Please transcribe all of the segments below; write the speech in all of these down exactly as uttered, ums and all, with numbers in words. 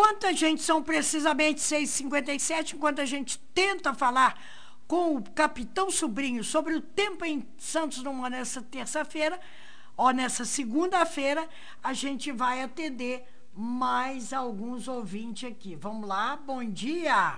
enquanto a gente, são precisamente seis e cinquenta e sete, enquanto a gente tenta falar com o Capitão Sobrinho sobre o tempo em Santos Dumont nessa terça-feira, ó, nessa segunda-feira, a gente vai atender mais alguns ouvintes aqui. Vamos lá, bom dia.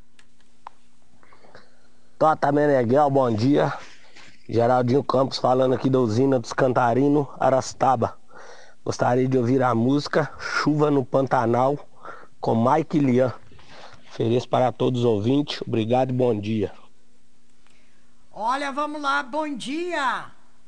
Tota Meneghel, bom dia. Geraldinho Campos falando aqui da usina dos Cantarinos, Arastaba. Gostaria de ouvir a música Chuva no Pantanal com Mike Lian. Ofereço para todos os ouvintes. Obrigado e bom dia. Olha, vamos lá, bom dia.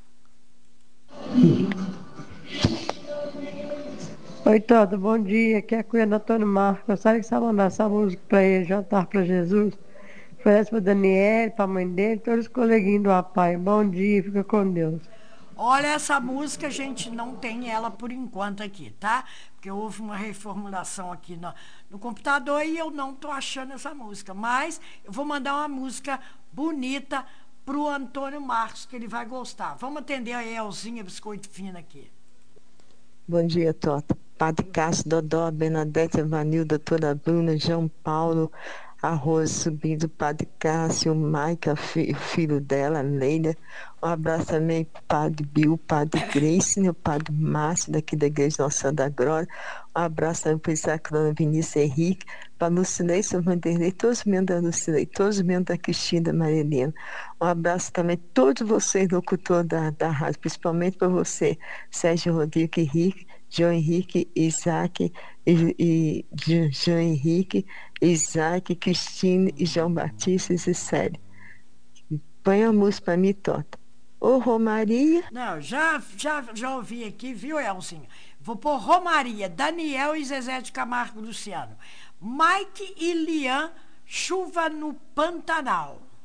Oi, Toto, bom dia. Aqui é a Cunha do Antônio Marcos. Gostaria que você mandasse essa música para ele, Jantar para Jesus. Oferece para Daniel, para a mãe dele, todos os coleguinhos do Apai. Bom dia, fica com Deus. Olha, essa música a gente não tem ela por enquanto aqui, tá? Porque houve uma reformulação aqui no, no computador e eu não tô achando essa música. Mas eu vou mandar uma música bonita pro Antônio Marcos, que ele vai gostar. Vamos atender a Elzinha Biscoito Fino aqui. Bom dia, Tota. Padre Cássio, Dodó, Bernadette, Evanilda, doutora Bruna, João Paulo, Arroz subindo, Padre Cássio, Maica, fi, filho dela, Leila. Um abraço também para o Padre Bill, Padre Grace, o Padre Márcio, daqui da Igreja Nossa Senhora da Glória. Um abraço também para o Isacrona Vinícius Henrique, para a Lucilei, São Vanderlei, todos os membros da Lucilei, todos os membros da Cristina, da Maria Helena. Um abraço também a todos vocês, locutores da, da rádio, principalmente para você, Sérgio Rodrigo Henrique, João Henrique, Isaac, e, e João Henrique, Isaac, Cristina e João Batista e Célia. Põe a música para mim, Tota. Ô, Romaria. Não, já, já, já ouvi aqui, viu, Elzinho? Vou pôr Romaria, Daniel e Zezé de Camargo Luciano. Mike e Lian, Chuva no Pantanal.